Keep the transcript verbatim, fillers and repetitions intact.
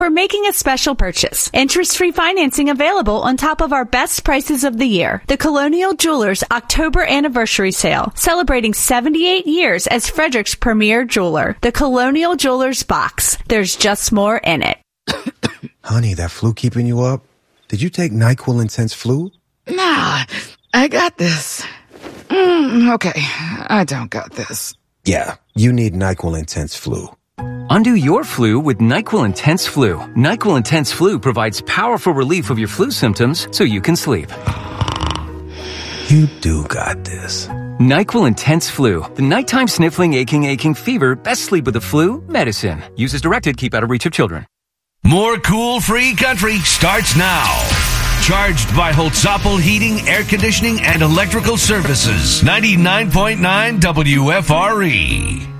We're making a special purchase. Interest-free financing available on top of our best prices of the year. The Colonial Jewelers October Anniversary Sale, celebrating seventy-eight years as Frederick's premier jeweler. The Colonial Jewelers Box. There's just more in it. Honey, that flu keeping you up? Did you take NyQuil Intense Flu? Nah, I got this. Mm, okay, I don't got this. Yeah, you need NyQuil Intense Flu. Undo your flu with NyQuil Intense Flu. NyQuil Intense Flu provides powerful relief of your flu symptoms so you can sleep. You do got this. NyQuil Intense Flu. The nighttime sniffling, aching, aching fever. Best sleep with the flu medicine. Use as directed. Keep out of reach of children. More cool free country starts now. Charged by Holtzapfel Heating, Air Conditioning, and Electrical Services. ninety-nine point nine W F R E.